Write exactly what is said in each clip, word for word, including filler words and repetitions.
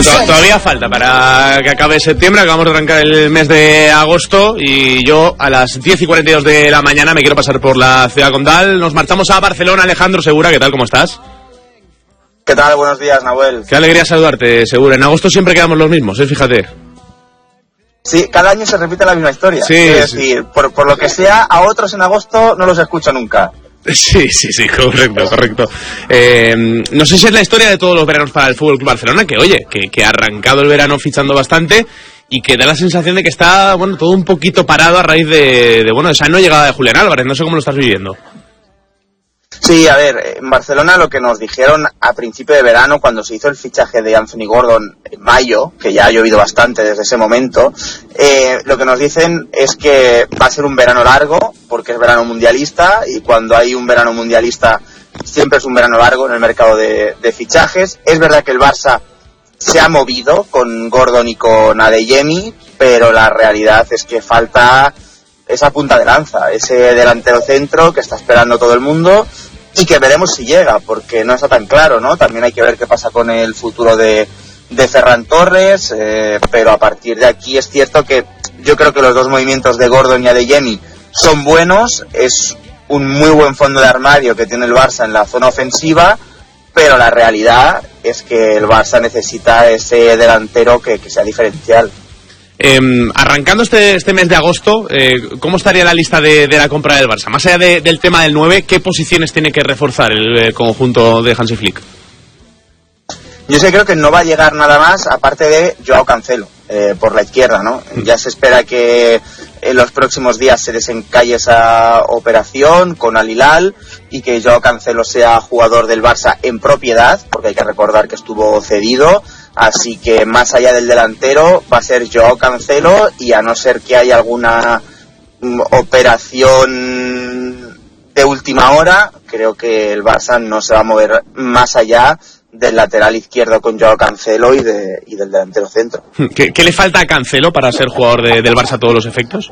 To- todavía falta para que acabe septiembre. Acabamos de arrancar el mes de agosto y yo a las diez y cuarenta y dos de la mañana me quiero pasar por la ciudad condal. Nos marchamos a Barcelona. Alejandro Segura, ¿qué tal? ¿Cómo estás? ¿Qué tal? Buenos días, Nahuel. Qué alegría saludarte, Segura. En agosto siempre quedamos los mismos, ¿eh? Fíjate. Sí, cada año se repite la misma historia. Sí, es sí. decir, por, por lo que sea, a otros en agosto no los escucho nunca. Sí, sí, sí, correcto, correcto. Eh, no sé si es la historia de todos los veranos para el Fútbol Club Barcelona, que oye, que, que ha arrancado el verano fichando bastante y que da la sensación de que está, bueno, todo un poquito parado a raíz de, de bueno, esa no llegada de Julián Álvarez. No sé cómo lo estás viviendo. Sí, a ver, en Barcelona lo que nos dijeron a principio de verano, cuando se hizo el fichaje de Anthony Gordon en mayo, que ya ha llovido bastante desde ese momento, eh, lo que nos dicen es que va a ser un verano largo, porque es verano mundialista, y cuando hay un verano mundialista siempre es un verano largo en el mercado de, de fichajes. Es verdad que el Barça se ha movido con Gordon y con Adeyemi, pero la realidad es que falta esa punta de lanza, ese delantero centro que está esperando todo el mundo y que veremos si llega, porque no está tan claro, ¿no? También hay que ver qué pasa con el futuro de, de Ferran Torres, eh, pero a partir de aquí es cierto que yo creo que los dos movimientos de Gordon y Adeyemi son buenos, es un muy buen fondo de armario que tiene el Barça en la zona ofensiva, pero la realidad es que el Barça necesita ese delantero que, que sea diferencial. Eh, arrancando este, este mes de agosto, eh, ¿cómo estaría la lista de, de la compra del Barça? Más allá de, del tema del nueve, ¿qué posiciones tiene que reforzar el, el conjunto de Hansi Flick? Yo sé, creo que no va a llegar nada más aparte de Joao Cancelo, eh, por la izquierda, ¿no? Ya se espera que en los próximos días se desencalle esa operación con Al Hilal y que Joao Cancelo sea jugador del Barça en propiedad, porque hay que recordar que estuvo cedido. Así que más allá del delantero va a ser Joao Cancelo, y a no ser que haya alguna mm, operación de última hora, creo que el Barça no se va a mover más allá del lateral izquierdo con Joao Cancelo y, de, y del delantero centro. ¿Qué, qué le falta a Cancelo para ser jugador de, del Barça a todos los efectos?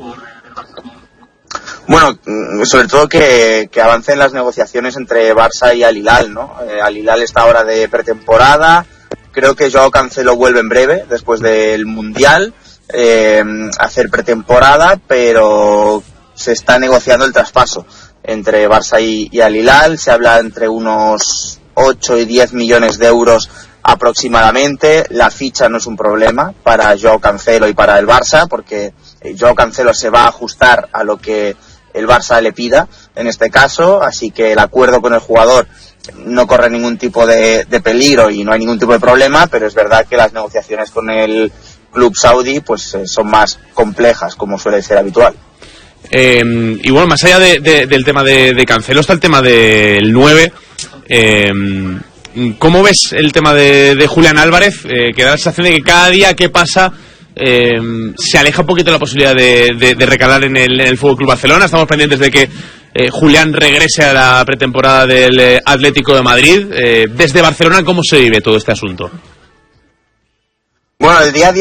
Bueno, sobre todo que, que avancen las negociaciones entre Barça y Al Hilal, ¿no? Eh, Al Hilal está ahora de pretemporada. Creo que Joao Cancelo vuelve en breve, después del Mundial, eh, a hacer pretemporada, pero se está negociando el traspaso entre Barça y, y Al Hilal. Se habla entre unos ocho y diez millones de euros aproximadamente. La ficha no es un problema para Joao Cancelo y para el Barça, porque Joao Cancelo se va a ajustar a lo que el Barça le pida en este caso, así que el acuerdo con el jugador no corre ningún tipo de, de peligro y no hay ningún tipo de problema, pero es verdad que las negociaciones con el club saudí pues eh, son más complejas, como suele ser habitual. Eh, y bueno, más allá de, de, del tema de, de Cancelo está el tema del nueve. Eh, ¿Cómo ves el tema de, de Julián Álvarez? Eh, que da la sensación de que cada día que pasa eh, se aleja un poquito la posibilidad de, de, de recalar en el, en el F C Barcelona. Estamos pendientes de que eh, Julián regrese a la pretemporada del eh, Atlético de Madrid. Eh, desde Barcelona, ¿cómo se vive todo este asunto? Bueno, el día a día